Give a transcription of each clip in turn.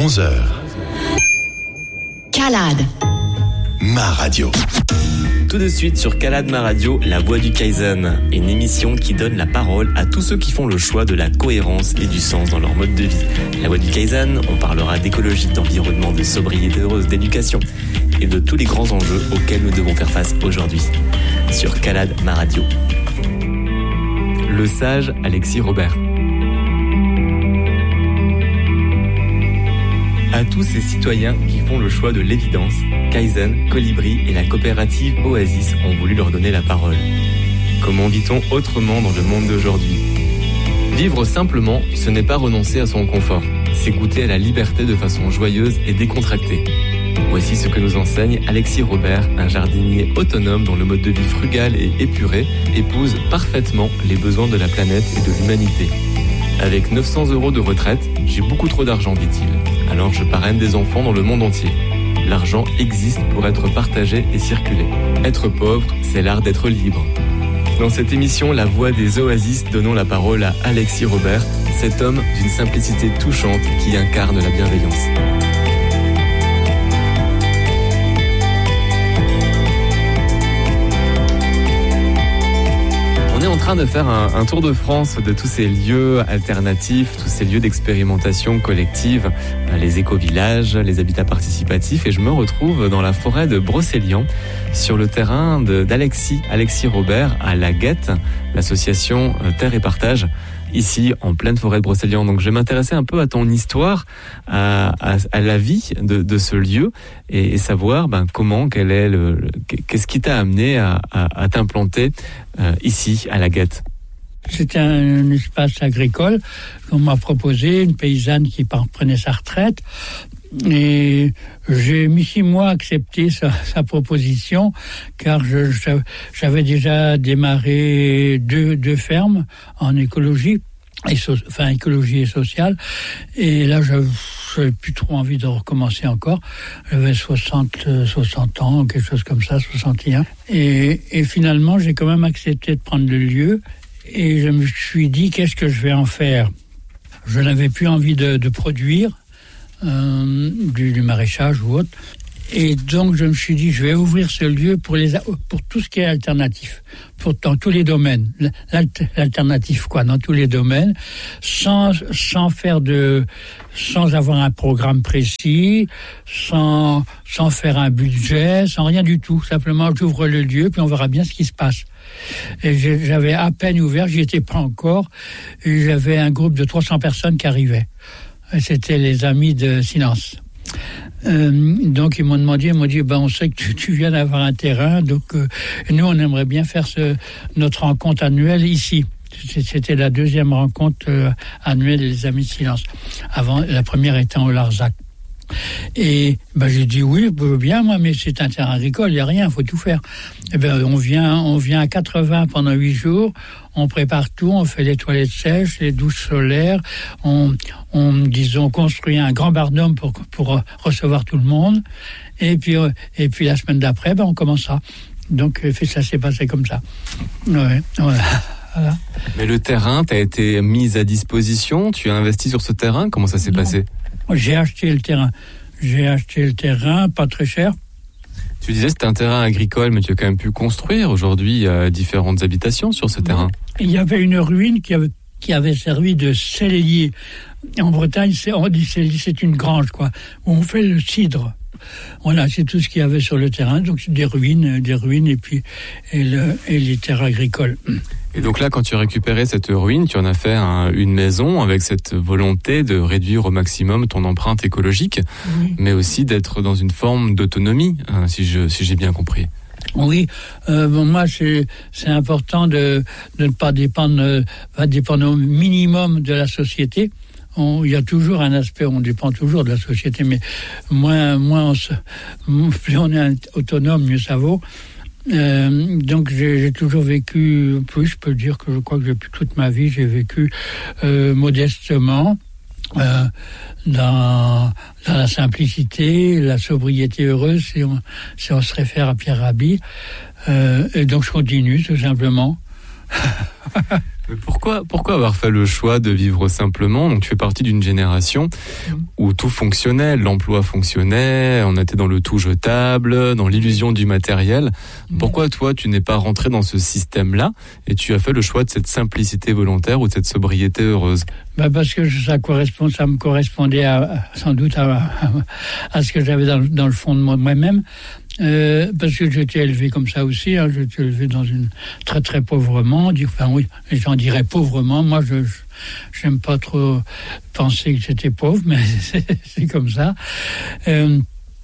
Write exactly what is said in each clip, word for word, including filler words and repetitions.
onze heures. Calade. Ma radio. Tout de suite sur Calade Ma Radio, La Voix du Kaizen, une émission qui donne la parole à tous ceux qui font le choix de la cohérence et du sens dans leur mode de vie. La Voix du Kaizen, on parlera d'écologie, d'environnement, de sobriété heureuse, d'éducation et de tous les grands enjeux auxquels nous devons faire face aujourd'hui. Sur Calade Ma Radio. Le sage Alexis Robert. À tous ces citoyens qui font le choix de l'évidence, Kaizen, Colibri et la coopérative Oasis ont voulu leur donner la parole. Comment vit-on autrement dans le monde d'aujourd'hui ? Vivre simplement, ce n'est pas renoncer à son confort, c'est goûter à la liberté de façon joyeuse et décontractée. Voici ce que nous enseigne Alexis Robert, un jardinier autonome dont le mode de vie frugal et épuré épouse parfaitement les besoins de la planète et de l'humanité. Avec neuf cents euros de retraite, j'ai beaucoup trop d'argent, dit-il. Alors je parraine des enfants dans le monde entier. L'argent existe pour être partagé et circuler. Être pauvre, c'est l'art d'être libre. Dans cette émission, La Voix des Oasis, donnons la parole à Alexis Robert, cet homme d'une simplicité touchante qui incarne la bienveillance. On est en train de faire un, un tour de France de tous ces lieux alternatifs, tous ces lieux d'expérimentation collective, les éco-villages, les habitats participatifs, et je me retrouve dans la forêt de Brocéliande, sur le terrain de, d'Alexis, Alexis Robert, à La Guette, l'association Terre et Partage, ici en pleine forêt de Brocéliande. Donc je vais m'intéresser un peu à ton histoire, à, à, à la vie de, de ce lieu, et, et savoir ben, comment, quel est le, le, qu'est-ce qui t'a amené à, à, à t'implanter euh, ici à La Guette. C'était un, un espace agricole qu'on m'a proposé, une paysanne qui prenait sa retraite. Et j'ai mis six mois à accepter sa, sa proposition, car je, je, j'avais déjà démarré deux, deux fermes en écologie, et so, enfin écologie et sociale. Et là, je n'avais plus trop envie de recommencer encore. J'avais soixante, soixante ans, quelque chose comme ça, soixante et un. Et, et finalement, j'ai quand même accepté de prendre le lieu. Et je me suis dit, qu'est-ce que je vais en faire ? Je n'avais plus envie de, de produire. Euh, du, du maraîchage ou autre. Et donc, je me suis dit, je vais ouvrir ce lieu pour, les, pour tout ce qui est alternatif, pour, dans tous les domaines. L'alt, l'alternatif, quoi, dans tous les domaines, sans, sans faire de, sans avoir un programme précis, sans, sans faire un budget, sans rien du tout. Simplement, j'ouvre le lieu, puis on verra bien ce qui se passe. Et j'avais à peine ouvert, j'y étais pas encore, et j'avais un groupe de trois cents personnes qui arrivaient. C'était les amis de Silence. Euh, donc ils m'ont demandé, ils m'ont dit, ben on sait que tu, tu viens d'avoir un terrain, donc euh, nous on aimerait bien faire ce, notre rencontre annuelle ici. C'était la deuxième rencontre euh, annuelle des amis de Silence. Avant, la première étant au Larzac. Et ben j'ai dit oui, bien moi, mais c'est un terrain agricole, il y a rien, faut tout faire. Et ben on vient, on vient à quatre-vingts pendant huit jours. On prépare tout, on fait les toilettes sèches, les douches solaires, on, on disons, construit un grand barnum pour, pour recevoir tout le monde. Et puis, et puis la semaine d'après, ben, on commence ça. Donc, ça s'est passé comme ça. Ouais, voilà. Voilà. Mais le terrain t'a été mis à disposition, tu as investi sur ce terrain, comment ça s'est non. passé ? J'ai acheté le terrain. J'ai acheté le terrain, pas très cher. Tu disais que c'était un terrain agricole, mais tu as quand même pu construire aujourd'hui euh, différentes habitations sur ce bon. terrain. Il y avait une ruine qui avait, qui avait servi de cellier. En Bretagne, c'est, on dit cellier, c'est une grange, quoi, où on fait le cidre. Voilà, c'est tout ce qu'il y avait sur le terrain. Donc des ruines, des ruines et puis et, le, et les terres agricoles. Et donc là, quand tu as récupéré cette ruine, tu en as fait un, une maison avec cette volonté de réduire au maximum ton empreinte écologique, oui. mais aussi d'être dans une forme d'autonomie, hein, si, je, si j'ai bien compris. Oui, euh, bon, moi c'est, c'est important de, de ne pas dépendre, euh, pas dépendre au minimum de la société. On, il y a toujours un aspect, on dépend toujours de la société, mais moins, moins on se, plus on est autonome, mieux ça vaut. Euh, donc j'ai, j'ai toujours vécu, plus je peux dire que je crois que depuis toute ma vie j'ai vécu euh, modestement, euh, dans, dans la simplicité, la sobriété heureuse, si on, si on se réfère à Pierre Rabhi. Euh, et donc je continue tout simplement. Mais pourquoi, pourquoi avoir fait le choix de vivre simplement? Donc tu fais partie d'une génération où tout fonctionnait, l'emploi fonctionnait, on était dans le tout jetable, dans l'illusion du matériel. Pourquoi toi tu n'es pas rentré dans ce système-là et tu as fait le choix de cette simplicité volontaire ou de cette sobriété heureuse? Bah parce que ça correspond, ça me correspondait à, sans doute à, à, à ce que j'avais dans, dans le fond de moi-même. Euh, parce que j'étais élevé comme ça aussi, hein, j'étais élevé dans une très très pauvrement, enfin oui, les gens diraient pauvrement, moi je, je j'aime pas trop penser que j'étais pauvre, mais c'est, c'est comme ça. Euh,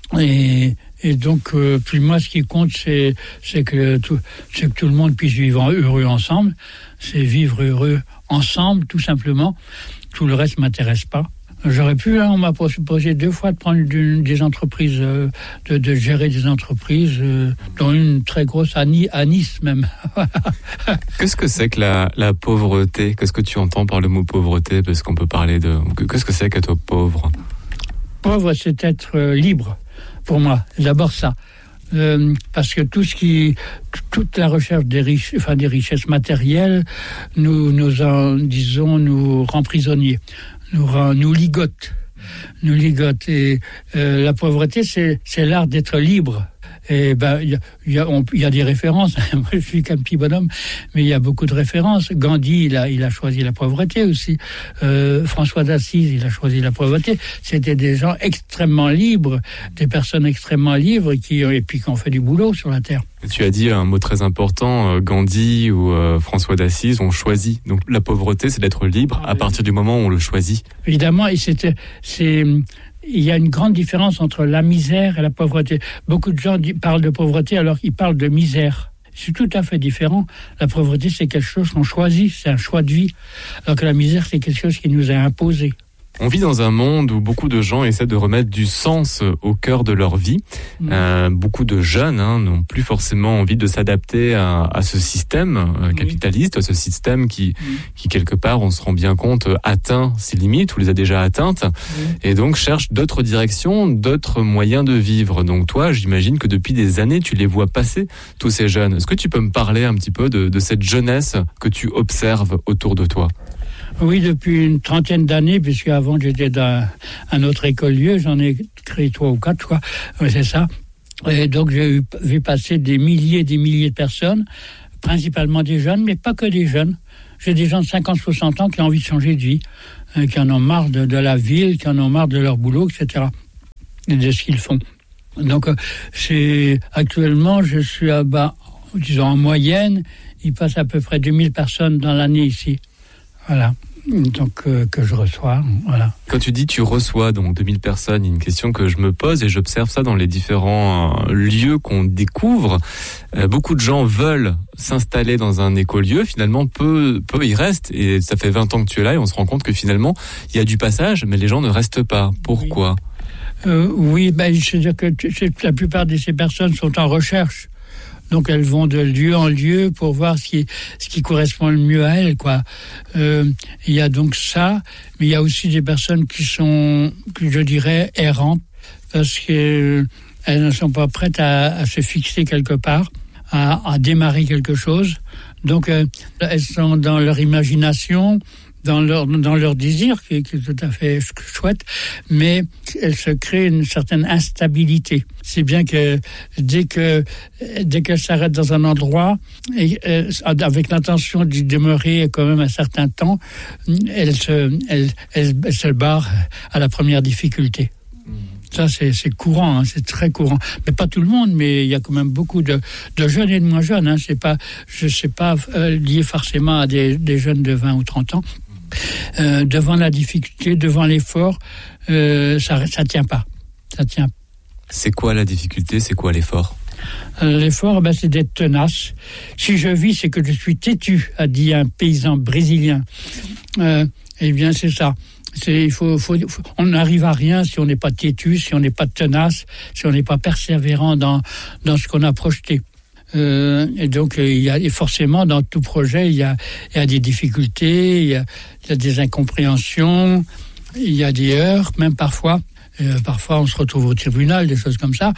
et, et donc, euh, puis moi ce qui compte c'est, c'est, que tout, c'est que tout le monde puisse vivre heureux ensemble, c'est vivre heureux ensemble tout simplement, tout le reste m'intéresse pas. J'aurais pu, hein, on m'a proposé deux fois de prendre une, des entreprises, euh, de, de gérer des entreprises, euh, dont une très grosse à, Ni, à Nice même. Qu'est-ce que c'est que la, la pauvreté? Qu'est-ce que tu entends par le mot pauvreté? Parce qu'on peut parler de... Qu'est-ce que c'est qu'être pauvre? Pauvre, c'est être euh, libre, pour moi. D'abord ça. Euh, parce que tout ce qui, toute la recherche des riches, enfin des richesses matérielles, nous, nous en, disons, nous rend prisonniers. Nous, nous ligote, nous ligote. Et euh, la pauvreté, c'est, c'est l'art d'être libre. Et ben, il y a, y, a, y a des références. Moi, je suis qu'un petit bonhomme, mais il y a beaucoup de références. Gandhi, il a, il a choisi la pauvreté aussi. Euh, François d'Assise, il a choisi la pauvreté. C'était des gens extrêmement libres, des personnes extrêmement libres qui, et puis qui ont fait du boulot sur la terre. Tu as dit un mot très important, euh, Gandhi ou euh, François d'Assise ont choisi. Donc la pauvreté, c'est d'être libre ah, à oui. partir du moment où on le choisit. Évidemment, et c'était, c'est, il y a une grande différence entre la misère et la pauvreté. Beaucoup de gens parlent de pauvreté alors qu'ils parlent de misère. C'est tout à fait différent. La pauvreté, c'est quelque chose qu'on choisit, c'est un choix de vie. Alors que la misère, c'est quelque chose qui nous est imposé. On vit dans un monde où beaucoup de gens essaient de remettre du sens au cœur de leur vie. Mmh. Euh, beaucoup de jeunes hein, n'ont plus forcément envie de s'adapter à, à ce système euh, capitaliste, oui. à ce système qui, mmh. qui, quelque part, on se rend bien compte, atteint ses limites ou les a déjà atteintes, mmh. et donc cherche d'autres directions, d'autres moyens de vivre. Donc toi, j'imagine que depuis des années, tu les vois passer, tous ces jeunes. Est-ce que tu peux me parler un petit peu de, de cette jeunesse que tu observes autour de toi ? Oui, depuis une trentaine d'années, puisque avant j'étais dans un autre écolieu, j'en ai créé trois ou quatre, quoi. Oui, c'est ça. Et donc j'ai eu, vu passer des milliers et des milliers de personnes, principalement des jeunes, mais pas que des jeunes. J'ai des gens de cinquante, soixante ans qui ont envie de changer de vie, euh, qui en ont marre de, de la ville, qui en ont marre de leur boulot, et cetera. Et de ce qu'ils font. Donc, euh, c'est, actuellement, je suis à, bah, disons, en moyenne, il passe à peu près deux mille personnes dans l'année ici. Voilà. Donc, euh, que je reçois, voilà. Quand tu dis tu reçois donc deux mille personnes, il y a une question que je me pose et j'observe ça dans les différents euh, lieux qu'on découvre. Euh, beaucoup de gens veulent s'installer dans un écolieu, finalement peu, peu y restent et ça fait vingt ans que tu es là et on se rend compte que finalement il y a du passage mais les gens ne restent pas. Pourquoi ? Oui, euh, oui ben, c'est-à-dire que la plupart de ces personnes sont en recherche. Donc elles vont de lieu en lieu pour voir ce qui, ce qui correspond le mieux à elles, quoi. Euh, il y a donc ça, mais il y a aussi des personnes qui sont, que je dirais, errantes, parce qu'elles ne sont pas prêtes à, à se fixer quelque part, à, à démarrer quelque chose. Donc euh, elles sont dans leur imagination, dans leur, dans leur désir, qui est, qui est tout à fait chouette, mais elle se crée une certaine instabilité. C'est bien que dès que dès qu'elle s'arrête dans un endroit, et, euh, avec l'intention d'y demeurer quand même un certain temps, elle se, elle, elle, elle se barre à la première difficulté. Ça, c'est, c'est courant, hein, c'est très courant. Mais pas tout le monde, mais il y a quand même beaucoup de, de jeunes et de moins jeunes. Hein. C'est pas, je sais pas, euh, lié forcément à des, des jeunes de vingt ou trente ans. Euh, devant la difficulté, devant l'effort, euh, ça ça tient pas. Ça tient. C'est quoi la difficulté ? C'est quoi l'effort ? euh, L'effort, ben, c'est d'être tenace. Si je vis, c'est que je suis têtu, a dit un paysan brésilien. Euh, eh bien, c'est ça. C'est, il faut, faut, faut, on n'arrive à rien si on n'est pas têtu, si on n'est pas tenace, si on n'est pas persévérant dans, dans ce qu'on a projeté. Euh, et donc, il y a et forcément dans tout projet, il y a, il y a des difficultés, il y a, il y a des incompréhensions, il y a des heurts, même parfois. Euh, parfois, on se retrouve au tribunal, des choses comme ça.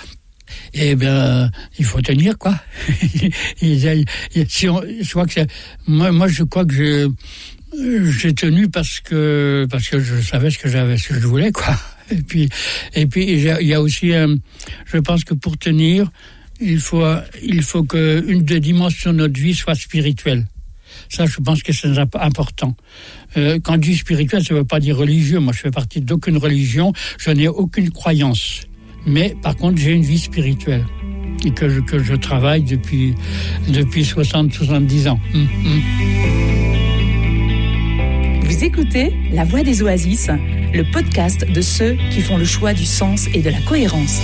Eh bien, il faut tenir, quoi. si on, je crois que c'est, moi, moi, je crois que j'ai, j'ai tenu parce que, parce que je savais ce que j'avais, ce que je voulais, quoi. Et puis, et puis, il y a aussi, euh, je pense que pour tenir, il faut, il faut que une des dimensions de notre vie soit spirituelle. Ça, je pense que c'est important. Euh, quand je dis spirituel, ça ne veut pas dire religieux. Moi, je fais partie d'aucune religion. Je n'ai aucune croyance. Mais, par contre, j'ai une vie spirituelle. Et que je, que je travaille depuis, depuis soixante, soixante-dix ans. Mmh, mmh. Vous écoutez La Voix des Oasis, le podcast de ceux qui font le choix du sens et de la cohérence.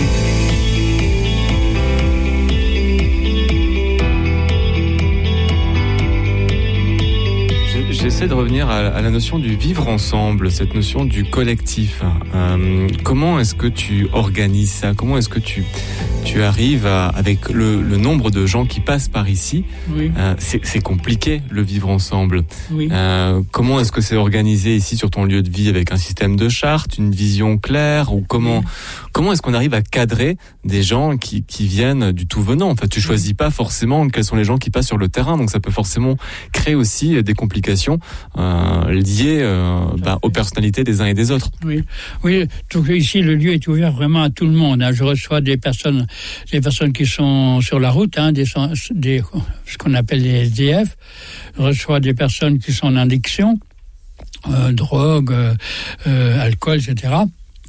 J'essaie de revenir à, à la notion du vivre ensemble, cette notion du collectif. Euh, comment est-ce que tu organises ça ? Comment est-ce que tu, tu arrives à, avec le, le nombre de gens qui passent par ici, oui. euh, c'est, c'est compliqué le vivre ensemble. Oui. Euh, comment est-ce que c'est organisé ici sur ton lieu de vie avec un système de charte, une vision claire, ou comment, oui. comment est-ce qu'on arrive à cadrer des gens qui, qui viennent du tout venant ? En fait, tu choisis pas forcément quels sont les gens qui passent sur le terrain, donc ça peut forcément créer aussi des complications euh, liées euh, bah, aux personnalités des uns et des autres. Oui, oui. Donc ici le lieu est ouvert vraiment à tout le monde. Hein. Je reçois des personnes, des personnes qui sont sur la route, hein, des, des, ce qu'on appelle les S D F. Je reçois des personnes qui sont en addiction, euh, drogue, euh, euh, alcool, et cetera.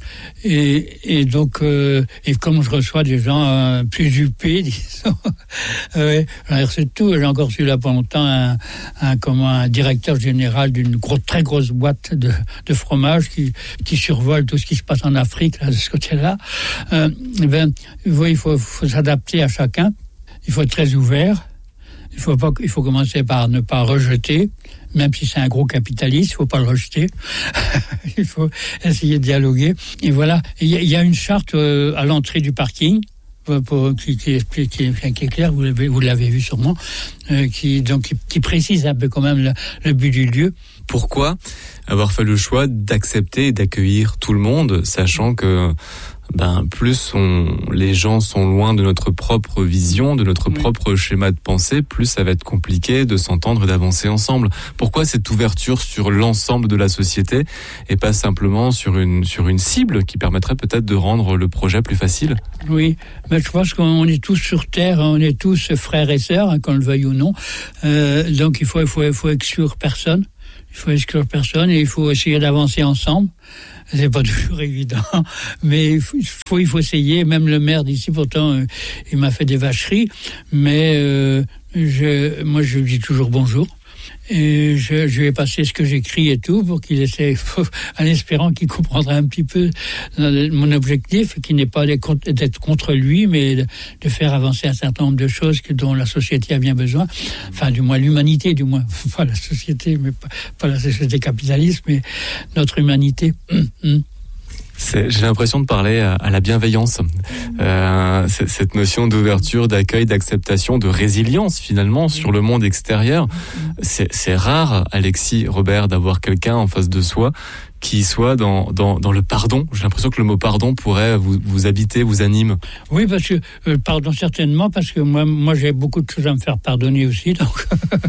Et, et donc, euh, et comme je reçois des gens euh, plus huppés, disons, euh, j'en ai reçu tout. J'ai encore reçu là pendant longtemps un, un, comment, un directeur général d'une grosse, très grosse boîte de, de fromage qui, qui survole tout ce qui se passe en Afrique, là, de ce côté-là. Euh, ben, il faut, il faut, faut s'adapter à chacun. Il faut être très ouvert. Il faut pas, il faut commencer par ne pas rejeter. Même si c'est un gros capitaliste, il faut pas le rejeter. Il faut essayer de dialoguer. Et voilà, il y, y a une charte euh, à l'entrée du parking pour, pour, qui, qui, explique, qui, qui est claire, vous l'avez, vous l'avez vu sûrement, euh, qui, donc, qui, qui précise un peu quand même le, le but du lieu. Pourquoi avoir fait le choix d'accepter et d'accueillir tout le monde, sachant que ben, plus on, les gens sont loin de notre propre vision, de notre oui. propre schéma de pensée, plus ça va être compliqué de s'entendre et d'avancer ensemble. Pourquoi cette ouverture sur l'ensemble de la société et pas simplement sur une, sur une cible qui permettrait peut-être de rendre le projet plus facile ? Oui, mais je pense qu'on est tous sur Terre, on est tous frères et sœurs, hein, qu'on le veuille ou non. Euh, donc il faut, il faut, il faut exclure personne. Il faut exclure personne et il faut essayer d'avancer ensemble. C'est pas toujours évident, mais il faut, il faut, il faut essayer. Même le maire d'ici, pourtant, euh, il m'a fait des vacheries, mais euh, je, moi, je lui dis toujours bonjour. Et je, je vais passer ce que j'écris et tout pour qu'il essaie, en espérant qu'il comprendra un petit peu mon objectif, qui n'est pas d'être contre lui, mais de faire avancer un certain nombre de choses dont la société a bien besoin. Enfin, du moins l'humanité, du moins pas la société, mais pas, pas la société capitaliste, mais notre humanité. C'est, j'ai l'impression de parler à, à la bienveillance, euh, cette notion d'ouverture, d'accueil, d'acceptation, de résilience finalement sur le monde extérieur. C'est, c'est rare, Alexis, Robert, d'avoir quelqu'un en face de soi qui soit dans, dans, dans le pardon. J'ai l'impression que le mot pardon pourrait vous, vous habiter, vous anime. Oui, parce que, euh, pardon certainement, parce que moi, moi j'ai beaucoup de choses à me faire pardonner aussi, donc,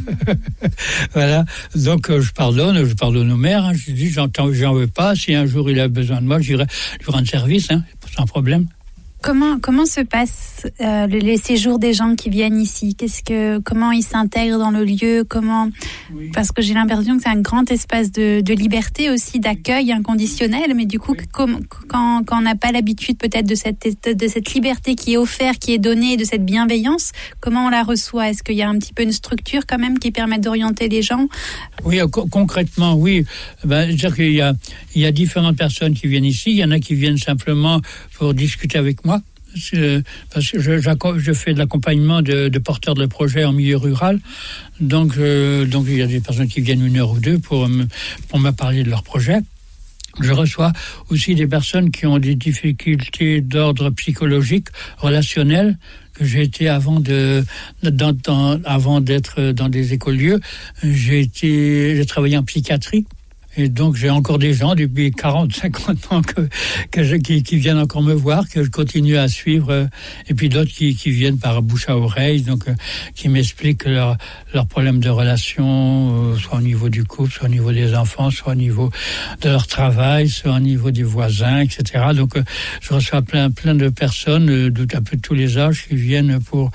voilà. Donc, euh, je pardonne, je pardonne au maire, hein, je dis, j'entends, j'en veux pas, si un jour il a besoin de moi, j'irai lui rendre service, hein, sans problème. Comment comment se passe euh, le, les séjours des gens qui viennent ici ? Qu'est-ce que comment ils s'intègrent dans le lieu ? Comment oui. Parce que j'ai l'impression que c'est un grand espace de, de liberté aussi, d'accueil inconditionnel. Mais du coup, oui. comme, quand quand on n'a pas l'habitude peut-être de cette de cette liberté qui est offerte, qui est donnée, de cette bienveillance, comment on la reçoit ? Est-ce qu'il y a un petit peu une structure quand même qui permet d'orienter les gens ? Oui, co- concrètement, oui. Ben, c'est-à-dire qu'il y a il y a différentes personnes qui viennent ici. Il y en a qui viennent simplement pour discuter avec moi. Parce que je, je fais de l'accompagnement de, de porteurs de projets en milieu rural. Donc, euh, donc il y a des personnes qui viennent une heure ou deux pour me, pour me parler de leur projet. Je reçois aussi des personnes qui ont des difficultés d'ordre psychologique, relationnel, que j'ai été avant de, dans, dans, avant d'être dans des écolieux. J'ai été, j'ai travaillé en psychiatrie. Et donc, j'ai encore des gens depuis quarante, cinquante ans que, que je, qui, qui viennent encore me voir, que je continue à suivre. Et puis d'autres qui, qui viennent par bouche à oreille, donc qui m'expliquent leurs leur problèmes de relation, soit au niveau du couple, soit au niveau des enfants, soit au niveau de leur travail, soit au niveau des voisins, et cetera. Donc, je reçois plein, plein de personnes d'un peu de tous les âges qui viennent pour,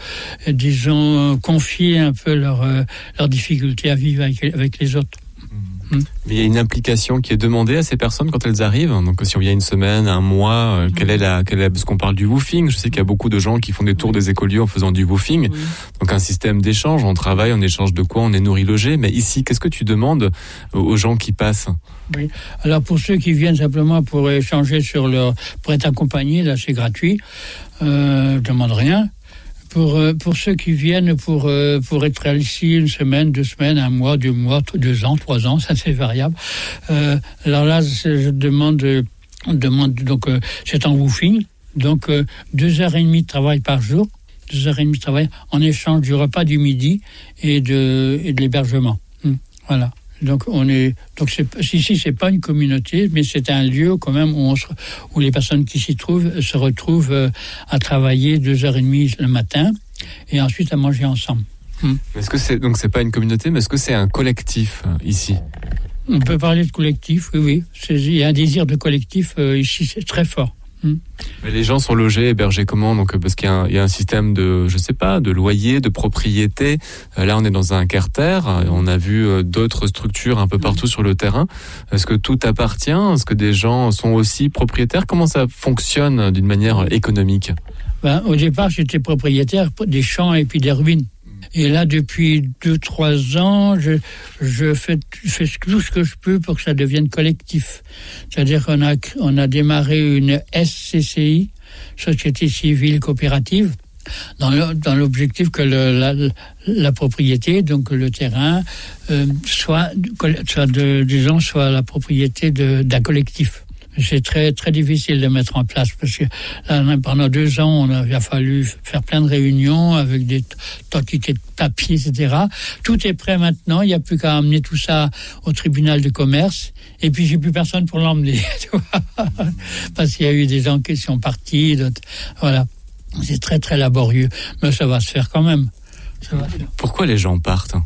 disons, confier un peu leurs leur difficultés à vivre avec, avec les autres. Mmh. Il y a une implication qui est demandée à ces personnes quand elles arrivent. Donc, si on vient une semaine, un mois, euh, mmh. quelle est la, quelle est, parce qu'on parle du woofing. Je sais qu'il y a beaucoup de gens qui font des tours oui. des écolieux en faisant du woofing. Oui. Donc, un système d'échange. On travaille, on échange de quoi? On est nourri, logé. Mais ici, qu'est-ce que tu demandes aux gens qui passent? Oui. Alors, pour ceux qui viennent simplement pour échanger sur leur, pour être accompagnés, là, c'est gratuit. Euh, je demande rien. Pour, pour ceux qui viennent pour, pour être ici une semaine, deux semaines, un mois, deux mois, deux ans, trois ans, ça c'est variable. Euh, alors là, je demande, demande donc, euh, c'est en woofing, donc euh, deux heures et demie de travail par jour, deux heures et demie de travail en échange du repas du midi et de, et de l'hébergement. Hum, voilà. Donc on est donc c'est, ici c'est pas une communauté, mais c'est un lieu quand même où, on se, où les personnes qui s'y trouvent se retrouvent euh, à travailler deux heures et demie le matin et ensuite à manger ensemble. Hum. Est-ce que c'est donc c'est pas une communauté, mais est-ce que c'est un collectif euh, ici? On peut parler de collectif, oui, oui. C'est, il y a un désir de collectif euh, ici, c'est très fort. Mais les gens sont logés, hébergés comment? Donc, parce qu'il y a, un, il y a un système de, je sais pas, de loyer, de propriété. Euh, là, on est dans un quartier. On a vu euh, d'autres structures un peu partout sur le terrain. Est-ce que tout appartient? Est-ce que des gens sont aussi propriétaires? Comment ça fonctionne d'une manière économique? Ben, au départ, j'étais propriétaire des champs et puis des ruines. Et là, depuis deux, trois ans, je, je fais, je fais tout ce que je peux pour que ça devienne collectif. C'est-à-dire qu'on a, on a démarré une S C C I, Société Civile Coopérative, dans, le, dans l'objectif que le, la, la propriété, donc le terrain, euh, soit, soit de, disons, soit la propriété de, d'un collectif. C'est très très difficile de mettre en place parce que là, pendant deux ans, on a, il a fallu faire plein de réunions avec des quantités de papiers, et cetera. Tout est prêt maintenant. Il n'y a plus qu'à amener tout ça au tribunal de commerce. Et puis, j'ai plus personne pour l'emmener. Tu vois, parce qu'il y a eu des gens qui sont partis. D'autres, voilà. C'est très très laborieux. Mais ça va se faire quand même. Ça va se faire. Pourquoi les gens partent?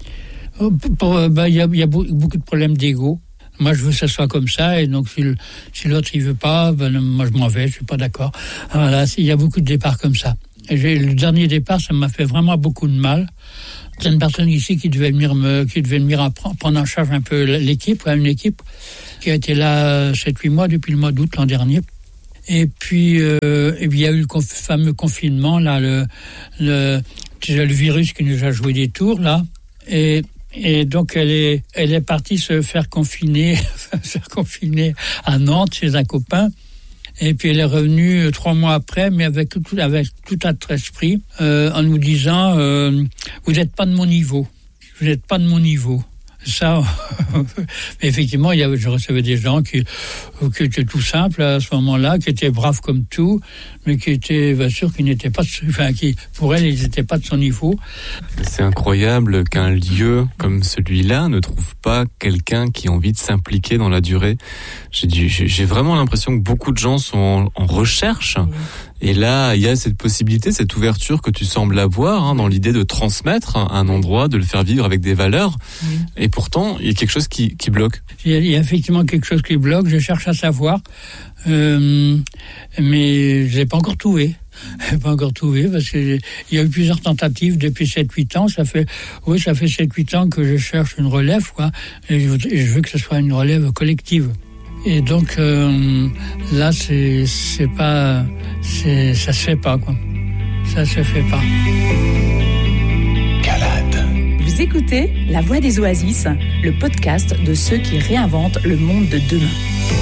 Il pour, bah, y a, y a beaucoup de problèmes d'ego. Moi, je veux que ça soit comme ça, et donc si, le, si l'autre il veut pas, ben, moi je m'en vais, je suis pas d'accord. Voilà, il y a beaucoup de départs comme ça. Et j'ai, le dernier départ, ça m'a fait vraiment beaucoup de mal. C'est une personne ici qui devait venir me, qui devait venir prendre en charge un peu l'équipe, une équipe qui a été là sept huit mois depuis le mois d'août l'an dernier. Et puis, euh, et puis il y a eu le conf, fameux confinement là, le, le, le virus qui nous a joué des tours là, et Et donc elle est, elle est partie se faire confiner, se faire confiner à Nantes chez un copain. Et puis elle est revenue trois mois après, mais avec tout, avec tout notre esprit, euh, en nous disant euh, vous n'êtes pas de mon niveau, vous n'êtes pas de mon niveau. Ça, mais effectivement, il y avait, je recevais des gens qui, qui étaient tout simples à ce moment-là, qui étaient braves comme tout, mais qui étaient, bien sûr, qui n'étaient pas, enfin, qui, pour elles, ils n'étaient pas de son niveau. C'est incroyable qu'un lieu comme celui-là ne trouve pas quelqu'un qui a envie de s'impliquer dans la durée. J'ai, dû, j'ai vraiment l'impression que beaucoup de gens sont en, en recherche. Oui. Et là, il y a cette possibilité, cette ouverture que tu sembles avoir, hein, dans l'idée de transmettre un endroit, de le faire vivre avec des valeurs. Oui. Et pourtant, il y a quelque chose qui, qui bloque. Il y, a, il y a effectivement quelque chose qui bloque. Je cherche à savoir, euh, mais je l'ai pas encore trouvé. Je l'ai pas encore trouvé parce que il y a eu plusieurs tentatives depuis sept huit ans. Ça fait, oui, ça fait sept huit ans que je cherche une relève, quoi. Et je, et je veux que ce soit une relève collective. Et donc euh, là, c'est c'est pas, c'est ça se fait pas, quoi. Ça se fait pas. Calade. Vous écoutez La Voix des Oasis, le podcast de ceux qui réinventent le monde de demain.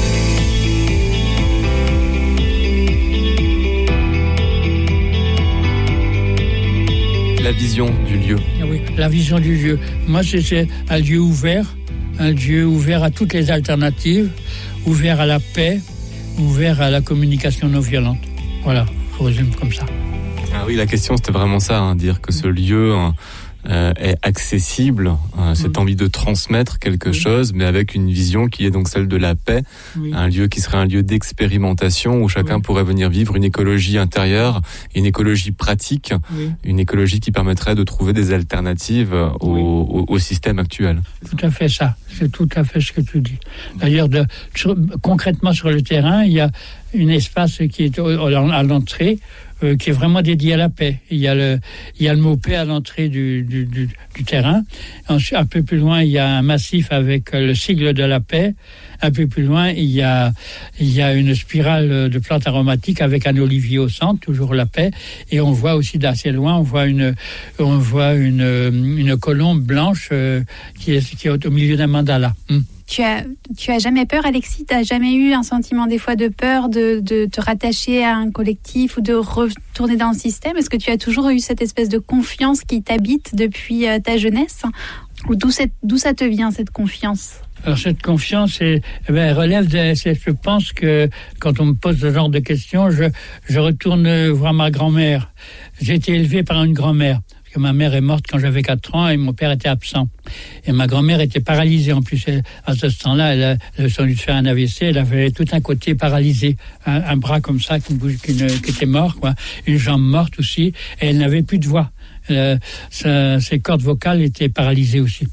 La vision du lieu. Ah oui, la vision du lieu. Moi, c'est, c'est un lieu ouvert, un lieu ouvert à toutes les alternatives, ouvert à la paix, ouvert à la communication non violente. Voilà, je résume comme ça. Ah oui, la question c'était vraiment ça, hein, dire que ce lieu, hein, euh, est accessible, euh, cette oui. envie de transmettre quelque oui. chose, mais avec une vision qui est donc celle de la paix, oui. un lieu qui serait un lieu d'expérimentation où chacun oui. pourrait venir vivre une écologie intérieure, une écologie pratique, oui. une écologie qui permettrait de trouver des alternatives au, oui. au, au système actuel. Tout à fait ça, c'est tout à fait ce que tu dis. D'ailleurs, de, sur, concrètement sur le terrain, il y a un espace qui est à l'entrée, euh, qui est vraiment dédié à la paix. Il y a le, il y a le mot paix à l'entrée du, du, du, du terrain. Ensuite, un peu plus loin, il y a un massif avec le sigle de la paix. Un peu plus loin, il y a, il y a une spirale de plantes aromatiques avec un olivier au centre, toujours la paix. Et on voit aussi d'assez loin, on voit une, on voit une, une colombe blanche euh, qui est, qui est au milieu d'un mandala. Hum. Tu as, tu as jamais peur, Alexis? Tu n'as jamais eu un sentiment des fois de peur de, de te rattacher à un collectif ou de retourner dans le système? Est-ce que tu as toujours eu cette espèce de confiance qui t'habite depuis ta jeunesse? Ou d'où, cette, d'où ça te vient, cette confiance? Alors cette confiance, est, eh bien, elle relève de, c'est, je pense que quand on me pose ce genre de questions, je, je retourne voir ma grand-mère. J'ai été élevé par une grand-mère. Que ma mère est morte quand j'avais quatre ans et mon père était absent. Et ma grand-mère était paralysée en plus. Elle, à ce temps-là, elle avait sans doute fait un A V C, elle avait tout un côté paralysé. Un, un bras comme ça qui, qui, qui était mort, quoi. Une jambe morte aussi. Et elle n'avait plus de voix. Euh, sa, ses cordes vocales étaient paralysées aussi.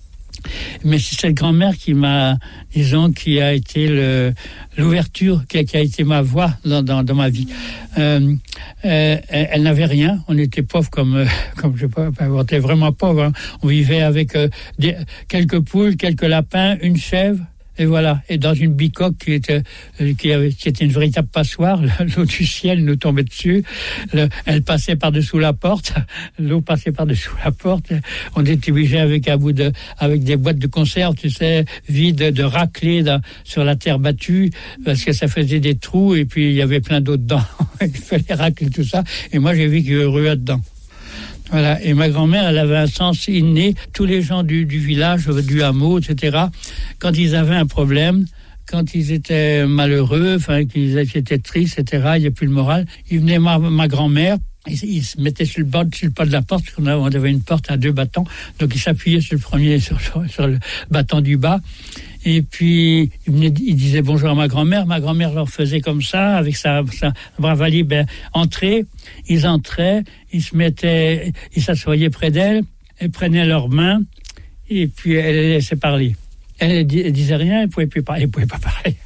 Mais c'est cette grand-mère qui m'a, disons, qui a été le, l'ouverture, qui a, qui a été ma voix dans, dans, dans ma vie. Euh, euh, elle, elle n'avait rien, on était pauvres comme, euh, comme je sais pas, on était vraiment pauvres. Hein. On vivait avec euh, des, quelques poules, quelques lapins, une chèvre. Et voilà, et dans une bicoque qui était, qui avait, qui était une véritable passoire, l'eau du ciel nous tombait dessus, le, elle passait par-dessous la porte, l'eau passait par-dessous la porte, on était obligé avec un bout de, avec des boîtes de conserve, tu sais, vides, de racler dans, sur la terre battue, parce que ça faisait des trous, et puis il y avait plein d'eau dedans, il fallait racler tout ça, et moi j'ai vécu heureux là-dedans. Voilà. Et ma grand-mère, elle avait un sens inné. Tous les gens du, du village, du hameau, et cetera, quand ils avaient un problème, quand ils étaient malheureux, enfin, qu'ils étaient tristes, et cetera, il n'y a plus le moral, ils venaient ma, ma grand-mère, ils, ils se mettaient sur le bord, sur le pas de la porte, parce qu'on avait, on avait une porte à deux bâtons, donc ils s'appuyaient sur le premier, sur, sur, sur le bâton du bas. Et puis, ils disaient bonjour à ma grand-mère. Ma grand-mère leur faisait comme ça, avec sa, sa bravalie, ben, entrer. Ils entraient, ils se mettaient, ils s'assoyaient près d'elle, elle prenait leurs mains, et puis elle les laissait parler. Elle, elle disait rien, elle pouvait plus parler, elle pouvait pas parler.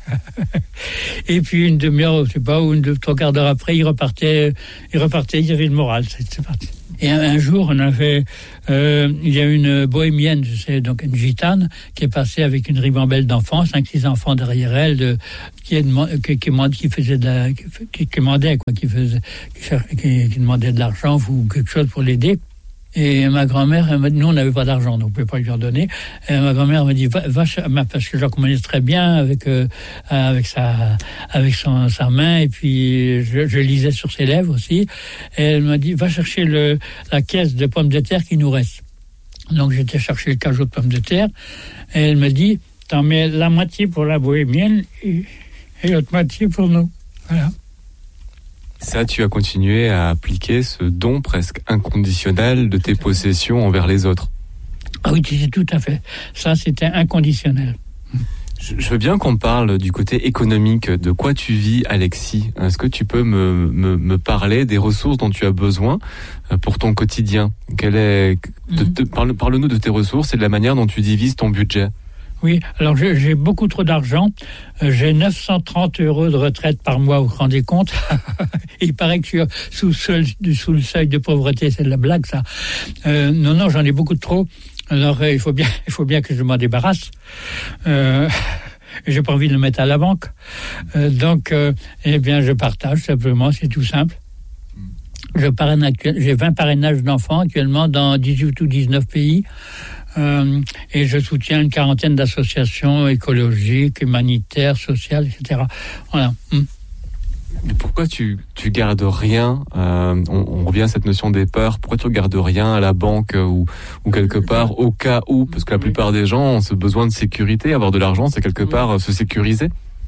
Et puis une demi-heure, je sais pas, ou une deux, trois quarts d'heure après, ils repartaient, ils repartaient, il y avait le moral, c'est, c'est parti. Et un, un jour, on avait, euh, il y a une bohémienne, je sais, donc une gitane, qui est passée avec une ribambelle d'enfants, cinq, six enfants derrière elle, de, qui, est, qui, qui, qui faisait de la, qui, qui demandait, quoi, qui faisait, qui, qui, qui demandait de l'argent ou quelque chose pour l'aider. Et ma grand-mère, elle m'a dit, nous on n'avait pas d'argent, donc on ne pouvait pas lui en donner. Et ma grand-mère m'a dit, va, va parce que je la connaissais très bien avec euh, avec sa avec son, sa main, et puis je, je lisais sur ses lèvres aussi. Et elle m'a dit, va chercher le la caisse de pommes de terre qui nous reste. Donc j'étais chercher le cajot de pommes de terre, et elle me dit, t'en mets la moitié pour la bohémienne et, et l'autre moitié pour nous. Voilà. Ça, tu as continué à appliquer ce don presque inconditionnel de tes possessions envers les autres. Ah oui, c'est tout à fait. Ça, c'était inconditionnel. Je veux bien qu'on parle du côté économique. De quoi tu vis, Alexis? Est-ce que tu peux me, me, me parler des ressources dont tu as besoin pour ton quotidien? Quelle est, de, de, parle, parle-nous de tes ressources et de la manière dont tu divises ton budget. Oui, alors j'ai, j'ai beaucoup trop d'argent. Euh, j'ai neuf cent trente euros de retraite par mois, vous vous rendez compte? Il paraît que je suis sous, seul, sous le seuil de pauvreté, c'est de la blague ça. Euh, non, non, j'en ai beaucoup trop. Alors euh, il faut bien, il faut bien que je m'en débarrasse. Euh, j'ai pas envie de le mettre à la banque. Euh, donc, euh, eh bien, je partage simplement, c'est tout simple. Je parraine actuel, j'ai vingt parrainages d'enfants actuellement dans dix-huit ou dix-neuf pays. Euh, et je soutiens une quarantaine d'associations écologiques, humanitaires, sociales, et cetera. Voilà. Hum. Mais pourquoi tu, tu gardes rien euh, on, on revient à cette notion des peurs. Pourquoi tu gardes rien à la banque ou, ou quelque part au cas où? Parce que la plupart des gens ont ce besoin de sécurité. Avoir de l'argent, c'est quelque part se sécuriser.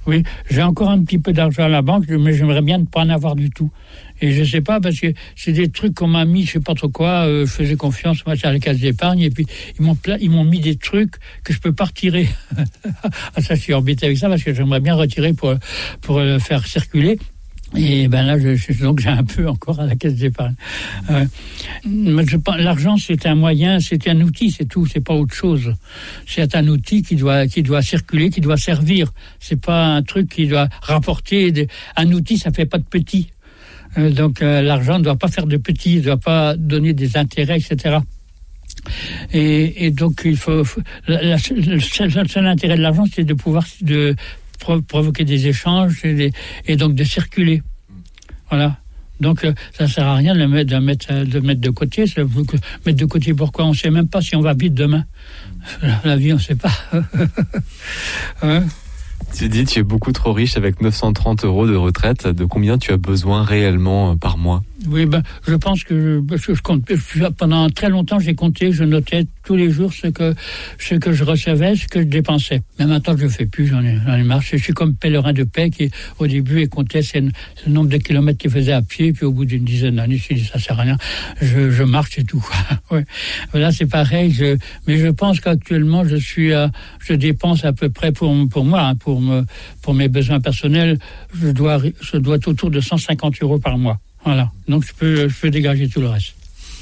Oui, j'ai encore un petit peu d'argent à la banque, mais j'aimerais bien ne pas en avoir du tout. Et je sais pas, parce que c'est des trucs qu'on m'a mis, je sais pas trop quoi, euh, je faisais confiance, moi, à la caisse d'épargne, et puis ils m'ont, pla- ils m'ont mis des trucs que je peux pas retirer. Ah, ça, je suis embêté avec ça, parce que j'aimerais bien retirer pour, pour le faire circuler. Et ben là, je, je, donc j'ai un peu encore à la caisse d'épargne. Euh, je pense, l'argent, c'est un moyen, c'est un outil, c'est tout, c'est pas autre chose. C'est un outil qui doit, qui doit circuler, qui doit servir. C'est pas un truc qui doit rapporter. Des, un outil, ça fait pas de petit. Euh, donc euh, l'argent ne doit pas faire de petit, ne doit pas donner des intérêts, et cetera. Et, et donc il faut, faut la, la, le, seul, le seul intérêt de l'argent, c'est de pouvoir de provoquer des échanges et, des, et donc de circuler. Voilà. Donc euh, ça ne sert à rien de le mettre, de mettre, de mettre de côté. Ça, mettre de côté pourquoi? On ne sait même pas si on va vivre demain. La vie, on ne sait pas. Hein? Tu dis tu es beaucoup trop riche avec neuf cent trente euros de retraite. De combien tu as besoin réellement par mois? Oui, ben, je pense que je, je compte. Je, pendant très longtemps, j'ai compté, je notais tous les jours ce que ce que je recevais, ce que je dépensais. Mais maintenant, je le fais plus. J'en ai, j'en ai marre. Je suis comme pèlerin de paix qui, au début, il comptait ce nombre de kilomètres qu'il faisait à pied, puis au bout d'une dizaine d'années, il s'est dit ça sert à rien. Je, je marche et tout. Ouais. Voilà, c'est pareil. Je, mais je pense qu'actuellement, je suis, à, je dépense à peu près pour pour moi, hein, pour me, pour mes besoins personnels, je dois je dois être autour de cent cinquante euros par mois. Voilà, donc je peux, je peux dégager tout le reste.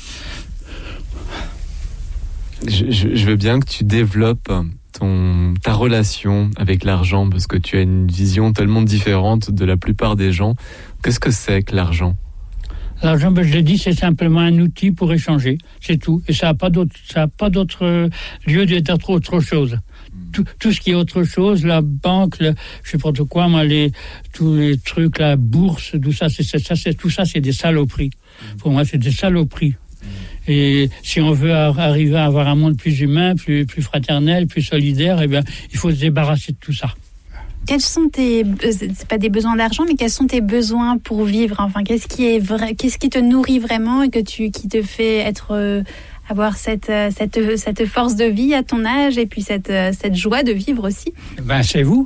Je, je, je veux bien que tu développes ton, ta relation avec l'argent, parce que tu as une vision tellement différente de la plupart des gens. Qu'est-ce que c'est que l'argent? L'argent, ben, je l'ai dit, c'est simplement un outil pour échanger, c'est tout. Et ça n'a pas d'autre, ça n'a pas d'autre euh, lieu d'être autre chose. Tout, tout ce qui est autre chose, la banque, le, je sais pas de quoi, moi, les, tous les trucs, la bourse, tout ça, c'est, c'est, ça, c'est, tout ça, c'est des saloperies. Pour moi, c'est des saloperies. Et si on veut arriver à avoir un monde plus humain, plus, plus fraternel, plus solidaire, eh bien, il faut se débarrasser de tout ça. Quels sont tes, c'est pas des besoins d'argent, mais quels sont tes besoins pour vivre? Enfin, qu'est-ce qui est vrai, qu'est-ce qui te nourrit vraiment et que tu, qui te fait être, euh, avoir cette, cette, cette force de vie à ton âge et puis cette, cette joie de vivre aussi? Ben, c'est vous.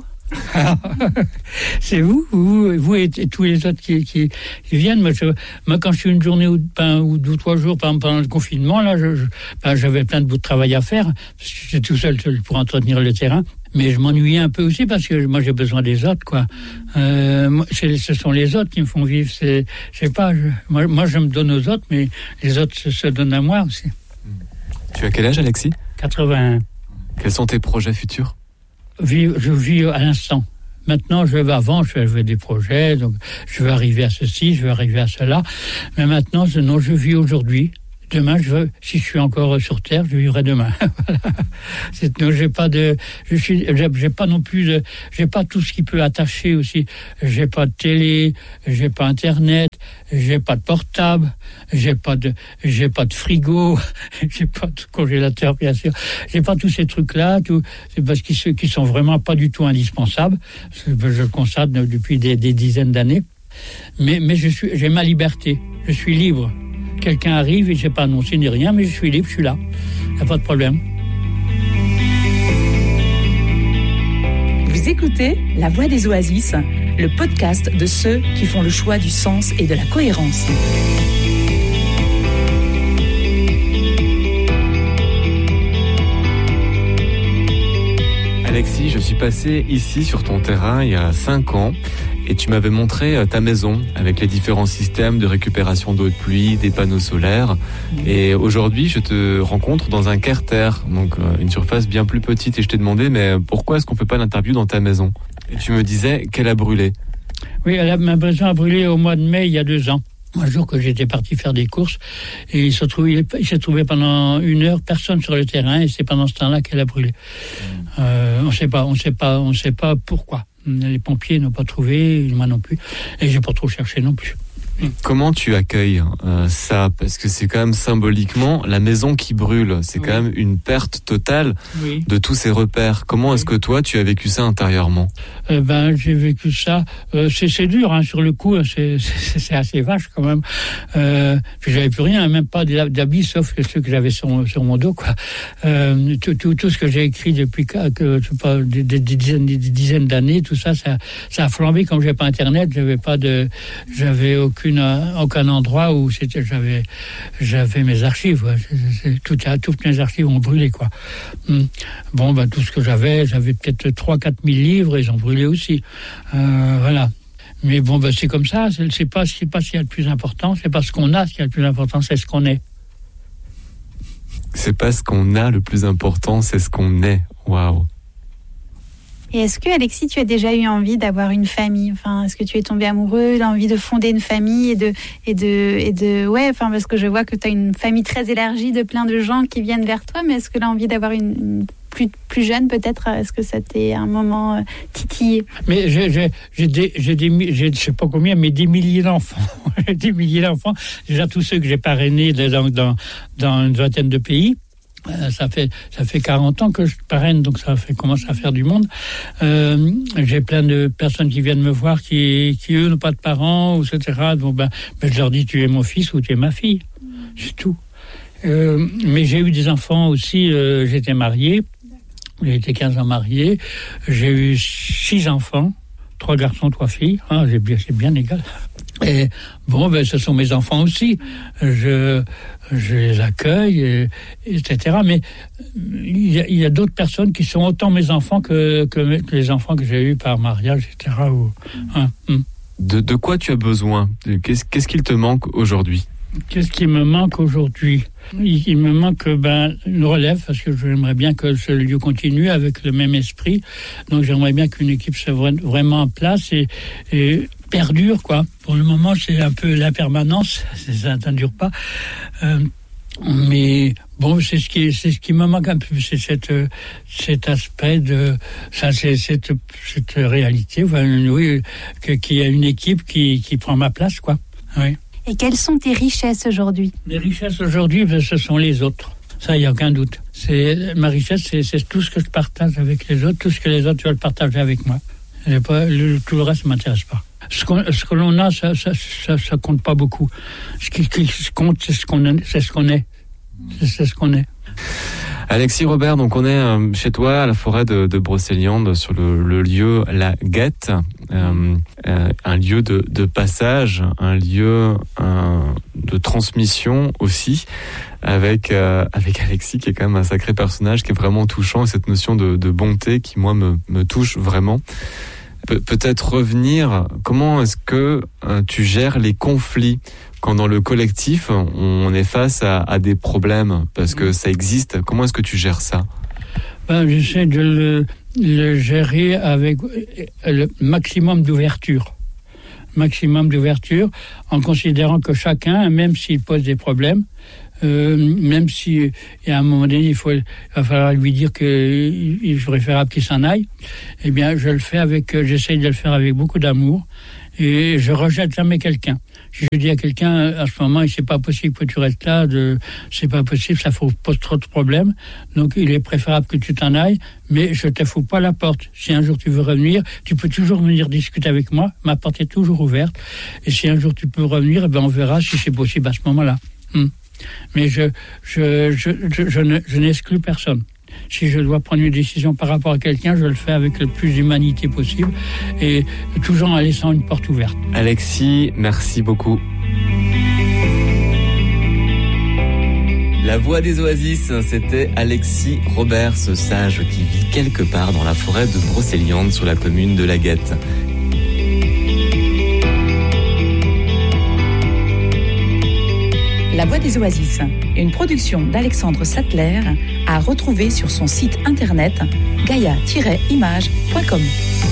C'est vous, vous, vous et, et tous les autres qui, qui, qui viennent. Moi, je, moi, quand je suis une journée ou, ben, ou deux ou trois jours pendant, pendant le confinement, là, je, je, ben, j'avais plein de bouts de travail à faire parce que j'étais tout seul, seul pour entretenir le terrain. Mais je m'ennuyais un peu aussi parce que moi, j'ai besoin des autres, quoi. Euh, moi, c'est, ce sont les autres qui me font vivre. C'est, je sais pas. Je, moi, moi, je me donne aux autres, mais les autres se, se donnent à moi aussi. Tu as quel âge, Alexis? quatre-vingt-un. Quels sont tes projets futurs? Vivre, je vis à l'instant. Maintenant, je vais avant, je fais des projets, donc je vais arriver à ceci, je vais arriver à cela. Mais maintenant, je, non, je vis aujourd'hui. Demain, je veux, si je suis encore sur Terre, je vivrai demain. Voilà. C'est, non, j'ai pas de, je suis, j'ai, j'ai pas non plus de, j'ai pas tout ce qui peut attacher aussi. J'ai pas de télé, j'ai pas Internet, j'ai pas de portable, j'ai pas de, j'ai pas de frigo, j'ai pas de congélateur, bien sûr. J'ai pas tous ces trucs-là, tout, c'est parce qu'ils qui sont vraiment pas du tout indispensables. Je, je le constate depuis des, des dizaines d'années. Mais, mais je suis, j'ai ma liberté. Je suis libre. Quelqu'un arrive et je n'ai pas annoncé ni rien, mais je suis libre, je suis là. Il n'y a pas de problème. Vous écoutez La Voix des Oasis, le podcast de ceux qui font le choix du sens et de la cohérence. Alexis, je suis passé ici sur ton terrain il y a cinq ans. Et tu m'avais montré ta maison avec les différents systèmes de récupération d'eau de pluie, des panneaux solaires. Et aujourd'hui, je te rencontre dans un carter, donc une surface bien plus petite. Et je t'ai demandé, mais pourquoi est-ce qu'on ne fait pas l'interview dans ta maison? Et tu me disais qu'elle a brûlé. Oui, elle a, ma maison a brûlé au mois de mai, il y a deux ans. Un jour que j'étais parti faire des courses, et il s'est trouvé, il s'est trouvé pendant une heure personne sur le terrain, et c'est pendant ce temps-là qu'elle a brûlé. Euh, on ne sait pas, on sait pas, on sait pas pourquoi. Les pompiers n'ont pas trouvé, moi non plus, et j'ai pas trop cherché non plus. Comment tu accueilles euh, ça? Parce que c'est quand même symboliquement la maison qui brûle. C'est oui. quand même une perte totale oui. de tous ces repères. Comment oui. est-ce que toi, tu as vécu ça intérieurement? euh, Ben, j'ai vécu ça. Euh, c'est, c'est dur, hein, sur le coup. C'est, c'est, c'est assez vache quand même. Euh, puis j'avais plus rien, même pas d'habits, sauf que ceux que j'avais sur, sur mon dos, quoi. Euh, tout, tout, tout ce que j'ai écrit depuis que, que je sais pas, des, des, des, dizaines, des dizaines d'années, tout ça, ça, ça a flambé. Comme j'avais pas Internet, j'avais pas de, j'avais aucune, aucun endroit où c'était, j'avais, j'avais mes archives. Ouais. C'est, c'est, tout, toutes mes archives ont brûlé, quoi. Bon, ben tout ce que j'avais, j'avais peut-être trois, quatre mille livres, ils ont brûlé aussi. Euh, voilà. Mais bon, ben c'est comme ça. C'est, c'est pas, c'est pas ce qu'il y a de plus important. C'est pas ce qu'on a, ce qui a le plus important, c'est ce qu'on est. C'est pas ce qu'on a le plus important, c'est ce qu'on est. Waouh. Et est-ce que, Alexis, tu as déjà eu envie d'avoir une famille? Enfin, est-ce que tu es tombé amoureux, l'envie de fonder une famille et de, et de, et de, ouais, enfin, parce que je vois que tu as une famille très élargie de plein de gens qui viennent vers toi, mais est-ce que l'envie d'avoir une, une plus, plus jeune, peut-être, est-ce que ça t'est un moment euh, titillé? Mais j'ai, j'ai, j'ai des, j'ai des, j'ai, je sais pas combien, mais des milliers d'enfants. des milliers d'enfants. Déjà, tous ceux que j'ai parrainés dans, dans, dans une vingtaine de pays. Euh, ça fait ça fait quarante ans que je parraine, donc ça fait commence à faire du monde. Euh, j'ai plein de personnes qui viennent me voir qui qui eux n'ont pas de parents, et cetera. Donc ben, ben je leur dis tu es mon fils ou tu es ma fille, c'est tout. Euh, mais j'ai eu des enfants aussi. Euh, j'étais marié, j'ai été quinze ans marié. J'ai eu six enfants, trois garçons, trois filles. Ah, j'ai bien, c'est bien égal. Et bon, ben ce sont mes enfants aussi. Je je les accueille, et, et cetera. Mais il y a, il y a d'autres personnes qui sont autant mes enfants que, que, que les enfants que j'ai eus par mariage, et cetera. Ou, hein, hum. de, de quoi tu as besoin? Qu'est-ce, qu'est-ce qu'il te manque aujourd'hui? Qu'est-ce qui me manque aujourd'hui? Il, il me manque ben, une relève, parce que j'aimerais bien que ce lieu continue avec le même esprit. Donc j'aimerais bien qu'une équipe soit vraiment en place et, et perdure, quoi. Pour le moment, c'est un peu l'impermanence, ça ne dure pas. Euh, mais bon, c'est ce qui, c'est ce qui me manque un peu, c'est cette, cet aspect de, ça, c'est cette, cette réalité, enfin, oui, que, qu'il y a une équipe qui, qui prend ma place, quoi. Oui. Et quelles sont tes richesses aujourd'hui? Les richesses aujourd'hui, ce sont les autres. Ça, il n'y a aucun doute. C'est, ma richesse, c'est, c'est tout ce que je partage avec les autres, tout ce que les autres veulent partager avec moi. Et pas, le, tout le reste ne m'intéresse pas. Ce, qu'on, ce que l'on a, ça, ça, ça, ça compte pas beaucoup. Ce qui, qui compte, c'est ce qu'on est. C'est ce qu'on est. C'est, c'est ce qu'on est. Alexis Robert, donc on est euh, chez toi à la forêt de, de Brocéliande, sur le, le lieu La Guette, euh, euh, un lieu de, de passage, un lieu un, de transmission aussi, avec euh, avec Alexis qui est quand même un sacré personnage, qui est vraiment touchant, et cette notion de, de bonté qui moi me, me touche vraiment. Pe- peut-être revenir, comment est-ce que euh, tu gères les conflits quand dans le collectif, on est face à, à des problèmes, parce que ça existe? Comment est-ce que tu gères ça? Ben, j'essaie de le, le gérer avec le maximum d'ouverture. Maximum d'ouverture, en considérant que chacun, même s'il pose des problèmes, euh, même si à un moment donné, il, faut, il va falloir lui dire qu'il est préférable qu'il s'en aille, eh bien, je le fais avec, j'essaie de le faire avec beaucoup d'amour, et je rejette jamais quelqu'un. Si je dis à quelqu'un, à ce moment, c'est pas possible que tu restes là, de, c'est pas possible, ça pose trop de problèmes. Donc, il est préférable que tu t'en ailles, mais je te fous pas la porte. Si un jour tu veux revenir, tu peux toujours venir discuter avec moi. Ma porte est toujours ouverte. Et si un jour tu peux revenir, eh ben, on verra si c'est possible à ce moment-là. Hum. Mais je, je, je, je, je, ne, je n'exclus personne. Si je dois prendre une décision par rapport à quelqu'un, je le fais avec le plus d'humanité possible et toujours en laissant une porte ouverte. Alexis, merci beaucoup. La voix des oasis, c'était Alexis Robert, ce sage qui vit quelque part dans la forêt de Brocéliande sur la commune de La Guette. La Voix des Oasis, une production d'Alexandre Sattler, à retrouver sur son site internet gaia tiret image point com.